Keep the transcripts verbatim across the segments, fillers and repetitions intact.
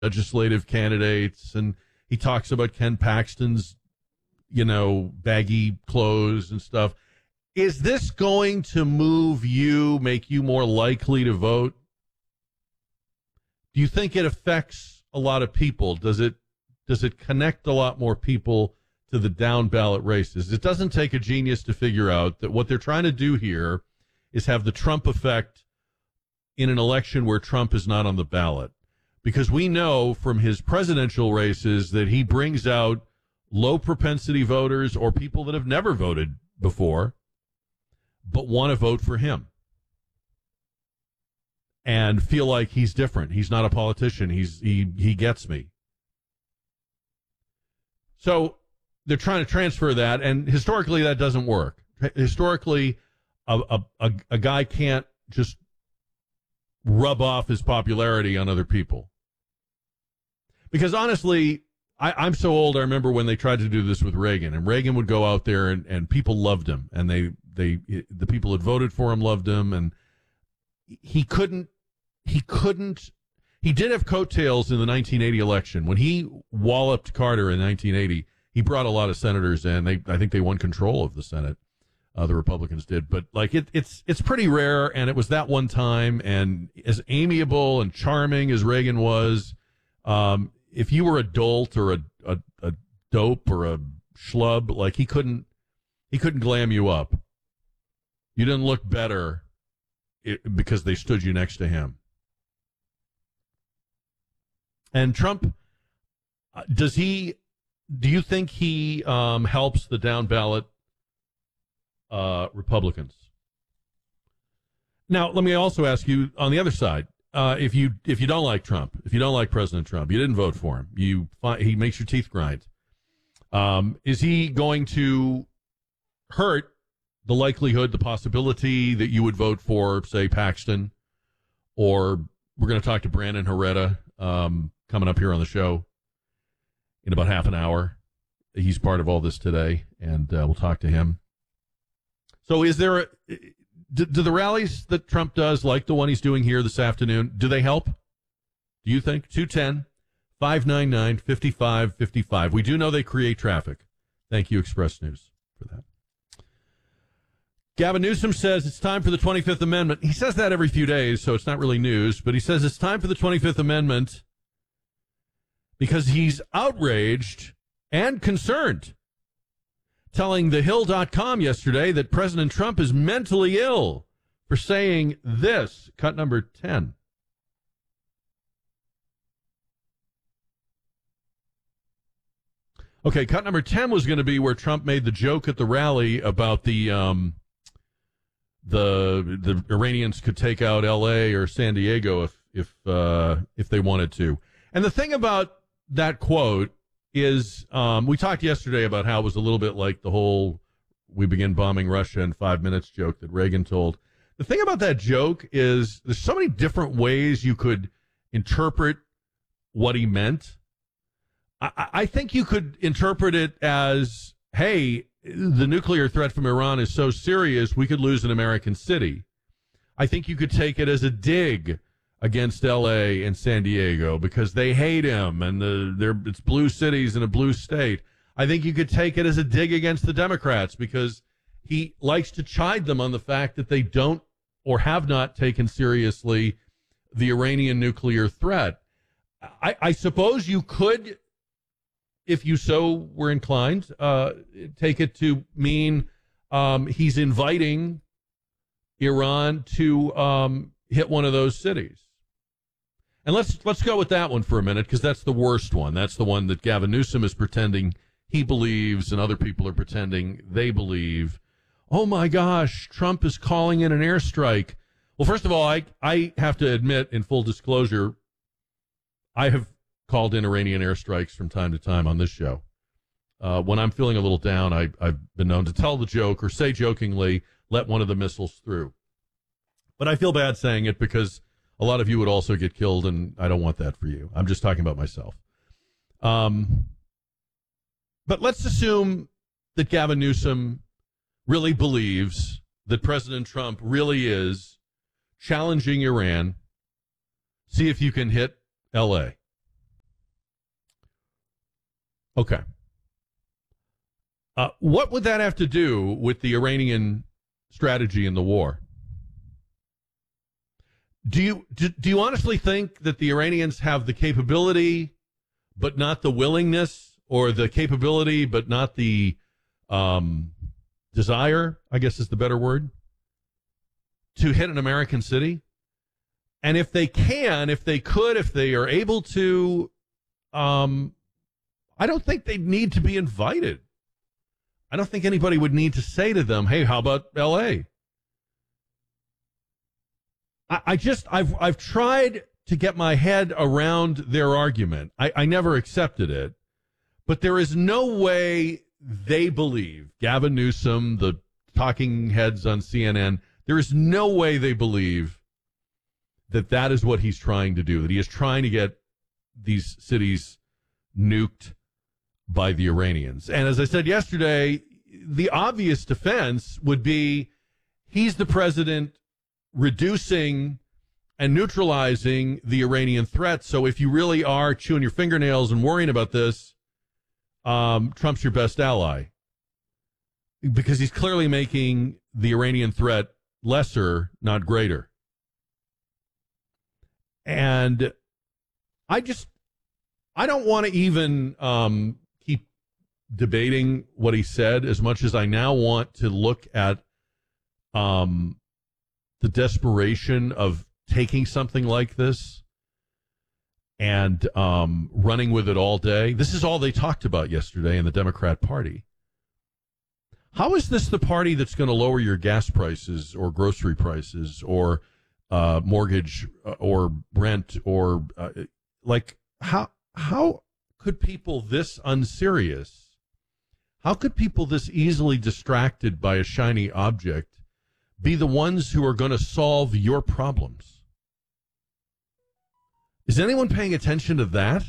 legislative candidates, and he talks about Ken Paxton's, you know, baggy clothes and stuff. Is this going to move you, make you more likely to vote? Do you think it affects a lot of people? Does it does it connect a lot more people to the down ballot races? It doesn't take a genius to figure out that what they're trying to do here is have the Trump effect in an election where Trump is not on the ballot. Because we know from his presidential races that he brings out low propensity voters or people that have never voted before but want to vote for him and feel like he's different. He's not a politician. He's he he gets me. So they're trying to transfer that, and historically that doesn't work. Historically, a a, a, a guy can't just rub off his popularity on other people. Because honestly, I, I'm so old, I remember when they tried to do this with Reagan, and Reagan would go out there and, and people loved him, and they, they the people that voted for him loved him, and he couldn't, he couldn't, he did have coattails in the nineteen eighty election. When he walloped Carter in nineteen eighty, he brought a lot of senators in. They, I think they won control of the Senate. Uh, the Republicans did, but like it, it's it's pretty rare, and it was that one time. And as amiable and charming as Reagan was, um, if you were a dolt or a, a a dope or a schlub, like he couldn't he couldn't glam you up. You didn't look better it, because they stood you next to him. And Trump, does he? Do you think he um, helps the down ballot Uh, Republicans? Now, let me also ask you on the other side, uh, if you if you don't like Trump, if you don't like President Trump, you didn't vote for him, you find, he makes your teeth grind. Um, is he going to hurt the likelihood, the possibility that you would vote for, say, Paxton? Or we're going to talk to Brandon Herrera um, coming up here on the show in about half an hour. He's part of all this today, and uh, we'll talk to him. So is there a, do, do the rallies that Trump does, like the one he's doing here this afternoon, do they help? Do you think? two one zero, five nine nine, five five five five. We do know they create traffic. Thank you, Express News, for that. Gavin Newsom says it's time for the twenty-fifth Amendment. He says that every few days, so it's not really news, but he says it's time for the twenty-fifth Amendment because he's outraged and concerned, telling the hill dot com yesterday that President Trump is mentally ill for saying this. Cut number ten. Okay, cut number ten was going to be where Trump made the joke at the rally about the um, the the Iranians could take out L A or San Diego if if uh, if they wanted to. And the thing about that quote is um, we talked yesterday about how it was a little bit like the whole we begin bombing Russia in five minutes joke that Reagan told. The thing about that joke is there's so many different ways you could interpret what he meant. I, I think you could interpret it as, hey, the nuclear threat from Iran is so serious we could lose an American city. I think you could take it as a dig against L A and San Diego because they hate him and the, they're, it's blue cities in a blue state. I think you could take it as a dig against the Democrats because he likes to chide them on the fact that they don't or have not taken seriously the Iranian nuclear threat. I, I suppose you could, if you so were inclined, uh, take it to mean um, he's inviting Iran to um, hit one of those cities. And let's let's go with that one for a minute, because that's the worst one. That's the one that Gavin Newsom is pretending he believes and other people are pretending they believe. Oh, my gosh, Trump is calling in an airstrike. Well, first of all, I, I have to admit, in full disclosure, I have called in Iranian airstrikes from time to time on this show. Uh, when I'm feeling a little down, I, I've been known to tell the joke or say jokingly, let one of the missiles through. But I feel bad saying it because a lot of you would also get killed, and I don't want that for you. I'm just talking about myself. Um, but let's assume that Gavin Newsom really believes that President Trump really is challenging Iran. See if you can hit L A. Okay. Uh, what would that have to do with the Iranian strategy in the war? Do you do, do you honestly think that the Iranians have the capability, but not the willingness, or the capability, but not the um, desire, I guess is the better word, to hit an American city? And if they can, if they could, if they are able to, um, I don't think they'd need to be invited. I don't think anybody would need to say to them, hey, how about L A? I, I just, I've I've tried to get my head around their argument. I, I never accepted it. But there is no way they believe, Gavin Newsom, the talking heads on C N N, there is no way they believe that that is what he's trying to do, that he is trying to get these cities nuked by the Iranians. And as I said yesterday, the obvious defense would be he's the president reducing and neutralizing the Iranian threat. So if you really are chewing your fingernails and worrying about this, um, Trump's your best ally, because he's clearly making the Iranian threat lesser, not greater. And I just, I don't want to even um, keep debating what he said as much as I now want to look at um, the desperation of taking something like this and um, running with it all day. This is all they talked about yesterday in the Democrat Party. How is this the party that's going to lower your gas prices or grocery prices or uh, mortgage or rent or uh, like how how could people this unserious, how could people this easily distracted by a shiny object be the ones who are going to solve your problems? Is anyone paying attention to that?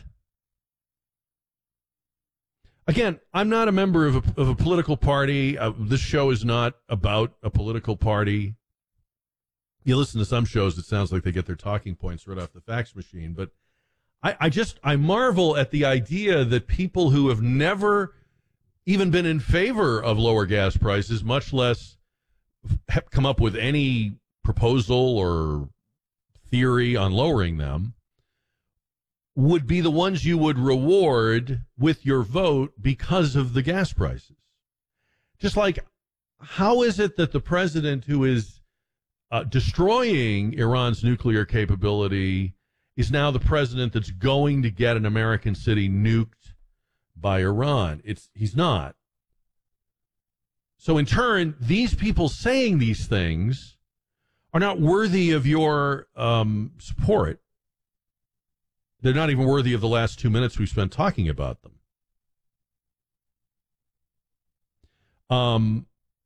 Again, I'm not a member of a, of a political party. Uh, this show is not about a political party. You listen to some shows, it sounds like they get their talking points right off the fax machine. But I, I just, I marvel at the idea that people who have never even been in favor of lower gas prices, much less have come up with any proposal or theory on lowering them, would be the ones you would reward with your vote because of the gas prices. Just like, how is it that the president who is uh, destroying Iran's nuclear capability is now the president that's going to get an American city nuked by Iran? It's he's not. So in turn, these people saying these things are not worthy of your um, support. They're not even worthy of the last two minutes we spent talking about them. Um,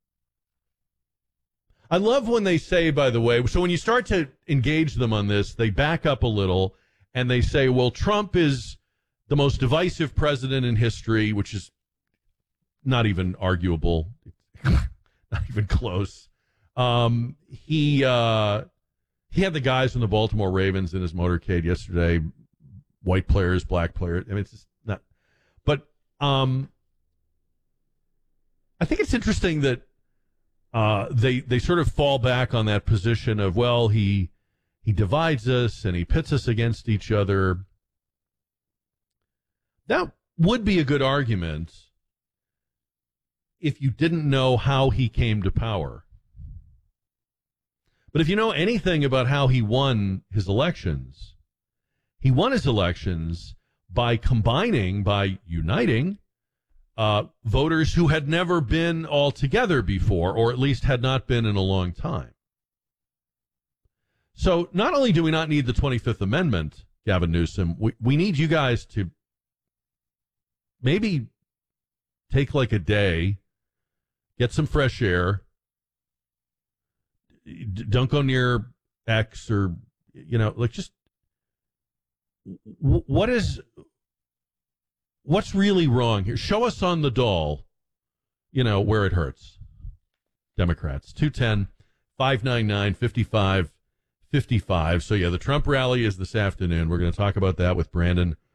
I love when they say, by the way, so when you start to engage them on this, they back up a little and they say, well, Trump is the most divisive president in history, which is not even arguable, not even close. Um, he uh, he had the guys from the Baltimore Ravens in his motorcade yesterday. White players, black players. I mean, it's just not. But um, I think it's interesting that uh, they they sort of fall back on that position of, well, he he divides us and he pits us against each other. That would be a good argument if you didn't know how he came to power. But if you know anything about how he won his elections, he won his elections by combining, by uniting uh, voters who had never been all together before, or at least had not been in a long time. So not only do we not need the twenty-fifth Amendment, Gavin Newsom, we, we need you guys to maybe take like a day, get some fresh air, don't go near X or, you know, like just what is, what's really wrong here? Show us on the doll, you know, where it hurts. Democrats, two one zero, five nine nine, five five five five. So, yeah, the Trump rally is this afternoon. We're going to talk about that with Brandon